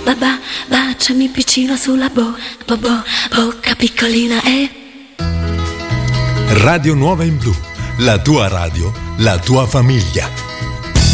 baciami piccino sulla bocca piccolina Radio Nuova in Blu, la tua radio, la tua famiglia.